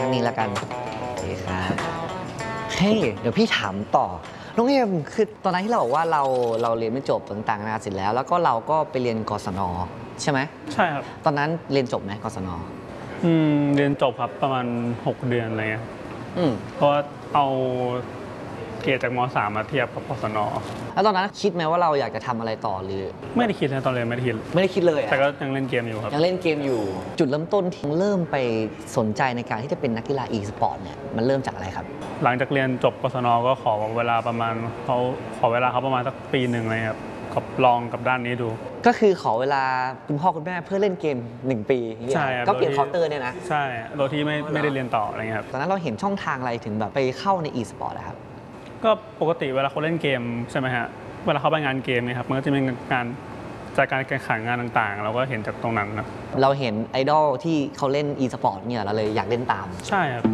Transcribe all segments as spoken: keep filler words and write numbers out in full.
งนี้แล้วกันโอเคครับเฮ้ยเดี๋ยวพี่ถามต่อน้องเอ็มคือตอนนั้นที่เราบอกว่าเราเราเรียนไม่จบต่างๆนานาเสร็จแล้วแล้วก็เราก็ไปเรียนกศนใช่ไหมใช่ครับตอนนั้นเรียนจบไหมกศนอืมเรียนจบครับประมาณหกเดือนอะไรเงี้ยอืมเพราะเอาเกรดจากม.สาม มาเทียบกับกศนแล้วตอนนั้นคิดไหมว่าเราอยากจะทำอะไรต่อหรือไม่ได้คิดนะตอนเรียนไม่ได้คิดไม่ได้คิดเลยแต่ก็ยังเล่นเกมอยู่ครับยังเล่นเกมอยู่จุดเริ่มต้นที่เริ่มไปสนใจในการที่จะเป็นนักกีฬา e-sport เนี่ยมันเริ่มจากอะไรครับหลังจากเรียนจบกศนก็ขอเวลาประมาณเขาขอเวลาเขาประมาณสักปีหนึ่งเลยครับกับลองกับด้านนี้ดูก็คือขอเวลาคุณพ่อคุณแม่เพื่อเล่นเกมหนึ่งปีใช่ก็เปลี่ยนเคาน์เตอร์เนี่ยนะใช่โดยที่ไม่ไม่ได้เรียนต่ออะไรเงี้ยครับตอนนั้นเราเห็นช่องทางอะไรถึงแบบไปเข้าใน e-sport นะครับก็ปกติเวลาเขาเล่นเกมใช่ไหมฮะเวลาเขาไปงานเกมเนี่ยครับมันก็จะมีงานจากการแข่งขันงานต่างๆเราก็เห็นจากตรงนั้นนะเราเห็นไอดอลที่เขาเล่น e-sport เนี่ยเราเลยอยากเล่นตามใช่ครับ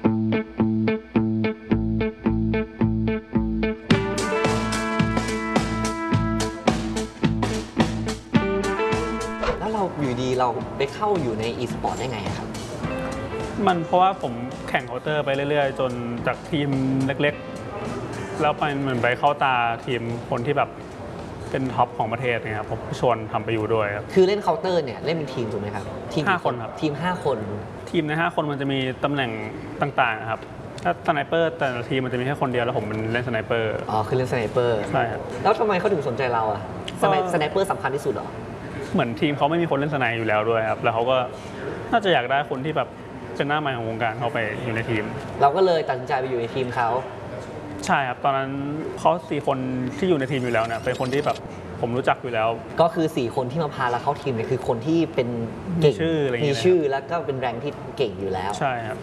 แล้วเราอยู่ดีเราไปเข้าอยู่ใน e-sport ได้ไงครับมันเพราะว่าผมแข่งเคาน์เตอร์ไปเรื่อยๆจนจากทีมเล็กๆแล้วไปเหมือนไปเข้าตาทีมคนที่แบบเป็นท็อปของประเทศนะครับผมชวนทำไปอยู่ด้วยครับคือเล่นเคาน์เตอร์เนี่ยเล่นเป็นทีมถูกไหมครับทีมห้าคนครับทีมห้าคนทีมในห้าคนมันจะมีตำแหน่งต่างๆครับถ้าสไนเปอร์แต่ละทีมมันจะมีแค่คนเดียวแล้วผมเป็นเล่นสไนเปอร์อ๋อคือเล่นสไนเปอร์ใช่ครับแล้วทำไมเขาถึงสนใจเราอะสไนเปอร์สำคัญที่สุดหรอเหมือนทีมเขาไม่มีคนเล่นสไนอยู่แล้วด้วยครับแล้วเขาก็น่าจะอยากได้คนที่แบบเป็นหน้าใหม่ของวงการเข้าไปอยู่ในทีมเราก็เลยตัดสินใจไปอยู่ในทีมเขาใช่ครับตอนนั้นเขาสี่คนที่อยู่ในทีมอยู่แล้วเนี่ยเป็นคนที่แบบผมรู้จักอยู่แล้วก็คือสี่คนที่มาพาเราเข้าทีมเนี่ยคือคนที่เป็นเก่งมีชื่ออะไรอย่างเงี้ยมีชื่อแล้วก็เป็นแรงที่เก่งอยู่แล้วใช่ครับ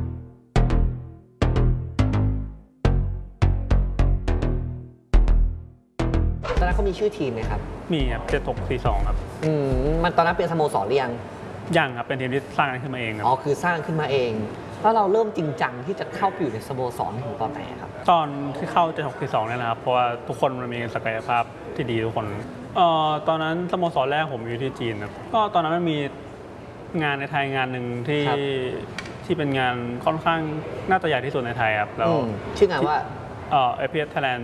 ตอนนั้นเขามีชื่อทีมไหมครับมีครับเจ็ดหกสี่สองครับอืมมันตอนนั้นเป็นสโมสรหรือยังยังครับเป็นทีมที่สร้างขึ้นมาเองครับอ๋อคือสร้างขึ้นมาเองแล้วเราเริ่มจริงจังที่จะเข้าไปอยู่ในสโมสรถึงตอนไหนครับตอนที่เข้าเจ็ดหกสี่สองเนี่ยนะครับเพราะว่าทุกคนมันมีศักยภาพที่ดีทุกคนเอ่อตอนนั้นสโมสรแรกผมอยู่ที่จีนครับก็ตอนนั้นมันมีงานในไทยงานหนึ่งที่ที่เป็นงานค่อนข้างน่าจะใหญ่ที่สุดในไทยครับแล้วชื่องานว่าเอ่อ เอ พี เอส Thailand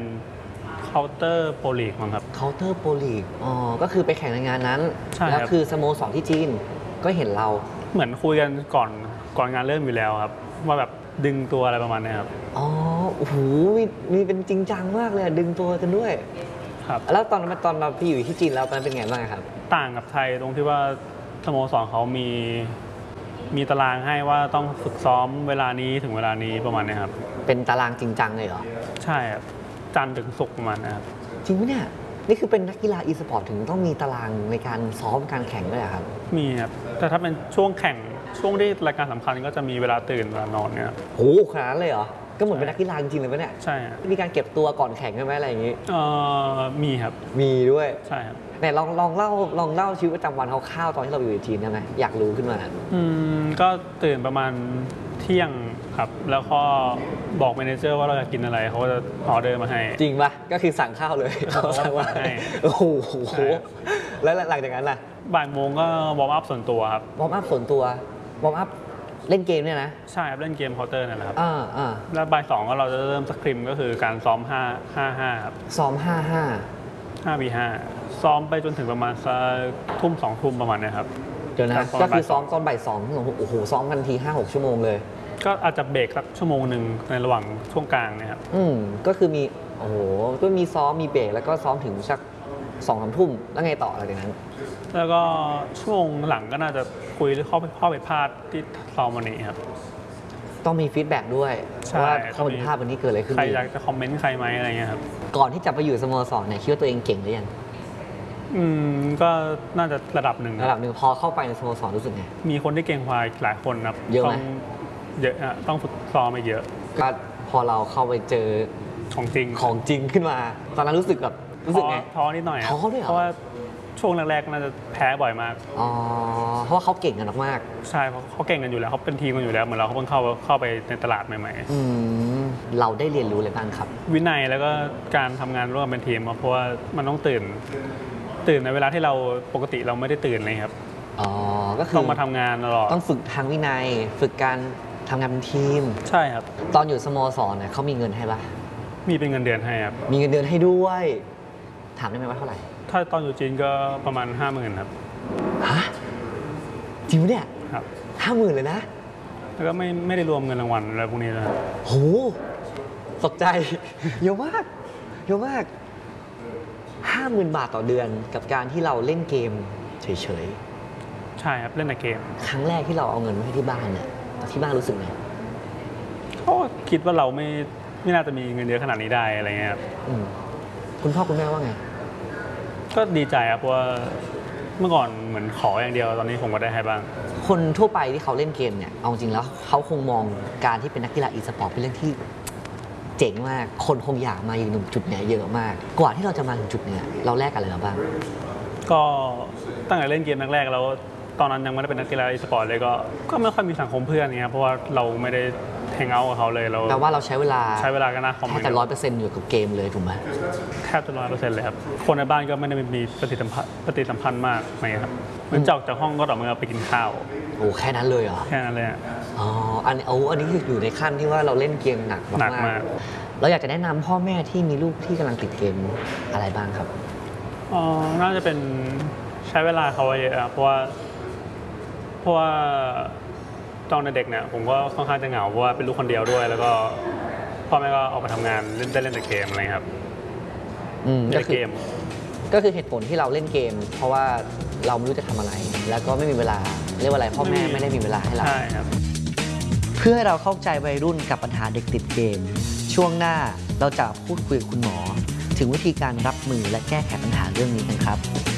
Counter Pro League มั้งครับ Counter Pro League อ๋อก็คือไปแข่งในงานนั้นแล้วคือสโมสรที่จีนก็เห็นเราเหมือนคุยกันก่อนก่อนงานเริ่มอยู่แล้วครับว่าแบบดึงตัวอะไรประมาณนี้ครับอ๋อโอ้โหมีมีเป็นจริงจังมากเลยดึงตัวกันด้วยครับแล้วตอนนั้นตอนเราพี่อยู่ที่จีนแล้วตอนนั้นเป็นไงบ้างครับต่างกับไทยตรงที่ว่าสโมสรเขามีมีตารางให้ว่าต้องฝึกซ้อมเวลานี้ถึงเวลานี้ประมาณนี้ครับเป็นตารางจริงจังเลยเหรอใช่ครับจันทร์ถึงศุกร์ประมาณนะครับจริงไหมเนี่ยนี่คือเป็นนักกีฬา e-sport ถึงต้องมีตารางในการซ้อมการแข่งด้วยครับมีครับแต่ถ้าเป็นช่วงแข่งช่วงที่รายการสำคัญก็จะมีเวลาตื่นเวลานอนเนี่ยโอ้ขนาดนั้นเลยเหรอก็เหมือนเป็นนักกีฬาจริงๆเลยปะเนี่ยใช่มีการเก็บตัวก่อนแข่งใช่ไหมอะไรอย่างงี้เออมีครับมีด้วยใช่ครับแต่ลองลองเล่าลองเล่าชีวิตประจำวันคร่าวๆตอนที่เราอยู่ในจีนได้ไหมอยากรู้ขึ้นมาอืมก็ตื่นประมาณเที่ยงครับแล้วก็บอกแมเนเจอร์ว่าเราอยากกินอะไรเขาก็จะออเดอร์มาให้จริงปะก็คือสั่งข้าวเลยเขาสั่งมาให้โอ้โหแล้วหลังจากนั้นล่ะบ่ายโมงก็วอร์มอัพส่วนตัวครับวอร์มอัพส่วนตัววอร์มอัพเล่นเกมเนี่ยนะใช่ครับเล่นเกมเคาน์เตอร์นั่นแหละครับอ่าอ่าแล้วบ่ายสองก็เราจะเริ่มสคริมก็คือการซ้อมห้า ห้า ห้าครับซ้อมห้า ห้าห้า วี ห้าซ้อมไปจนถึงประมาณสักทุ่มสองทุ่มประมาณนี้ครับเดี๋ยวนะก็คือซ้อมตอนบ่ายสองโอ้โหซ้อมกันทีห้าหกชั่วโมงเลยก็อาจจะเบรกสักชั่วโมงหนึ่งในระหว่างช่วงกลางเนี่ยครับอืมก็คือมีโอ้โหก็มีซ้อมมีเบรกแล้วก็ซ้อมถึงสักสองสามทุ่มแล้วไงต่อหลังจากนั้นแล้วก็ช่วงหลังก็น่าจะคุยเรื่องข้อข้อผิดพลาดที่ซ้อมวันนี้ครับต้องมีฟีดแบ็กด้วยว่าข้อผิดพลาดวันนี้เกิดอะไรขึ้นใครอยากจะคอมเมนต์ใครไหมอะไรเงี้ยครับก่อนที่จะไปอยู่สโมสรเนี่ยคิดว่าตัวเองเก่งหรือยังอืมก็น่าจะระดับหนึ่งระดับหนึ่งพอเข้าไปในสโมสรรู้สึกไงมีคนที่เก่งกว่าหลายคนครับเยอะไหมเยอะอะต้องฝึกซ้อมไปเยอะก็พอเราเข้าไปเจอของจริงของจริงขึ้นมาตอนนั้นรู้สึกแบบรู้สึกไงท้อนิดหน่อยท้อด้วยเหรอเพราะว่าช่วงแรกๆน่าจะแพ้บ่อยมากอ๋อเพราะว่าเขาเก่งกันมากใช่เพราะเขาเก่งกันอยู่แล้วเขาเป็นทีมกันอยู่แล้วเหมือนเราเขาเพิ่งเข้าเข้าไปในตลาดใหม่ๆอืมเราได้เรียนรู้อะไรบ้างครับวินัยแล้วก็การทำงานร่วมเป็นทีมเพราะว่ามันต้องตื่นตื่นในเวลาที่เราปกติเราไม่ได้ตื่นเลยครับอ๋อก็คือต้องมาทำงานตลอดต้องฝึกทางวินัยฝึกการทำงานเป็นทีมใช่ครับตอนอยู่สโมสรเนี่ยเขามีเงินให้ปะมีเป็นเงินเดือนให้ครับมีเงินเดือนให้ด้วย ถามได้ไหมว่าเท่าไหร่ถ้าตอนอยู่จีนก็ประมาณ ห้าหมื่น ครับฮะจริงปะเนี่ยครับห้าหมื่นเลยนะแล้วก็ไม่ไม่ได้รวมเงินรางวัลอะไรพวกนี้นะครับโหตกใจ เยอะมากเยอะมากห้าหมื่นบาทต่อเดือนกับการที่เราเล่นเกมเฉยใช่ครับเล่นแต่เกมๆ ครั้งแรกที่เราเอาเงินมาให้ที่บ้านเนี่ยที่บ้านรู้สึกไงก็คิดว่าเราไม่ไม่น่าจะมีเงินเยอะขนาดนี้ได้อะไรเงี้ยครับอืมคุณพ่อคุณแม่ว่าไงก็ดีใจครับเพราะว่าเมื่อก่อนเหมือนขออย่างเดียวตอนนี้ผมก็ได้ให้บ้างคนทั่วไปที่เขาเล่นเกมเนี่ย เอาจริงแล้วเขาคงมองการที่เป็นนักกีฬาอีสปอร์ตเป็นเรื่องที่เจ๋งมาก คนคงอยากมาอยู่ตรงจุดเนี้ยเยอะมาก กว่าที่เราจะมาถึงจุดเนี้ยเราแลกอะไรมาบ้างก็ตั้งแต่เล่นเกมแรกๆแล้วตอนนั้นยังไม่ได้เป็นนักกีฬาอีสปอร์ตเลยก็ก็ไม่ค่อยมีสังคมเพื่อนเงี้ยเพราะว่าเราไม่ได้แฮงเอาท์กับเขาเลยเราแปลว่าเราใช้เวลาใช้เวลากันนะคอมแค่แต่ร้อยเปอร์เซ็นต์อยู่กับเกมเลยถูกไหมแทบจะร้อยเปอร์เซ็นต์เลยครับคนในบ้านก็ไม่ได้มีปฏิสัมพันธ์ปฏิสัมพันธ์มากอะไรเงี้ยครับเหมือนจะออกจากห้องก็ต่อเมื่อไปกินข้าวโอ้แค่นั้นเลยเหรอแค่นั้นเลยอะอ๋อ อันนี้โอ้อันนี้คืออยู่ในขั้นที่ว่าเราเล่นเกมหนักหนักมามาก กๆเราอยากจะแนะนำพ่อแม่ที่มีลูกที่กำลังติดเกมอะไรบ้างครับอ๋อน่าจะเป็นใช้เวลาเขาเยอะครับเพราะว่าเพราะว่าตอนเด็กเนี่ยผมก็ค่อนข้างจะเหงาเพราะว่าเป็นลูกคนเดียวด้วย แล้วก็พ่อแม่ก็ออกมาทำงานเล่นได้เล่นแต่เกมอะไรครับอืมเล่นก็แต่คืเกอมก็คือเหตุผลที่เราเล่นเกม เพราะว่าเราไม่รู้จะทำอะไร แล้วก็ไม่มีเวลาเรียกว่าอะไรพ่อแม่ไม่มีไม่ได้มีเวลาให้เราใช่ครับเพื่อให้เราเข้าใจวัยรุ่นกับปัญหาเด็กติดเกม ช่วงหน้าเราจะพูดคุยกับคุณหมอ ถึงวิธีการรับมือและแก้ไขปัญหาเรื่องนี้กันครับ